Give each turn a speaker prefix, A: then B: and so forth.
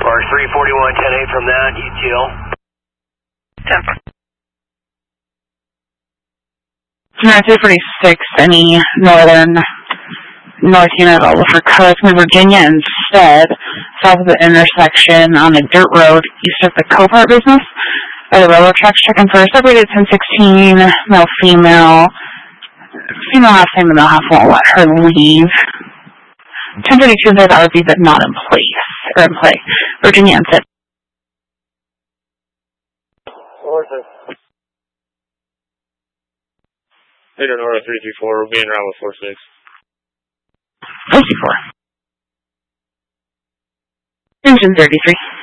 A: Park 341, 10-8 from that, ETL.
B: 346, any north unit, I'll look for Cosmo, Virginia instead, south of the intersection on a dirt road east of the Copart business, by the railroad tracks, checking for a separated 1016, male, female half same, the male half won't let her leave. 1032 says RV, but not in place, or in play. Virginia instead.
C: Later Nora 334, we'll be in route with 46.
B: 54. Engine 33.